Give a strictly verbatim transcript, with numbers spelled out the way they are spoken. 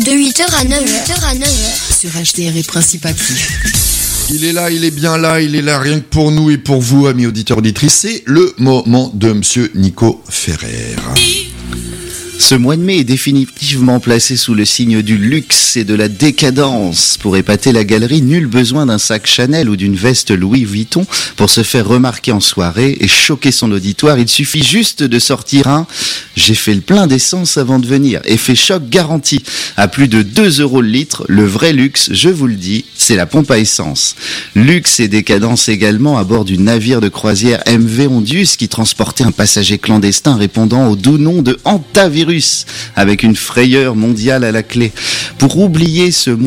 De huit heures à neuf heures sur H D R et Principe Actif. Il est là, il est bien là, il est là rien que pour nous et pour vous, amis auditeurs, auditrices. C'est le moment de Monsieur Nico Ferrer. Ce mois de mai est définitivement placé sous le signe du luxe et de la décadence. Pour épater la galerie, nul besoin d'un sac Chanel ou d'une veste Louis Vuitton pour se faire remarquer en soirée et choquer son auditoire. Il suffit juste de sortir un « j'ai fait le plein d'essence avant de venir ». Effet choc garanti. À plus de deux euros le litre, le vrai luxe, je vous le dis, c'est la pompe à essence. Luxe et décadence également à bord du navire de croisière M V Ondius qui transportait un passager clandestin répondant au doux nom de Hantavirus, avec une frayeur mondiale à la clé. Pour oublier ce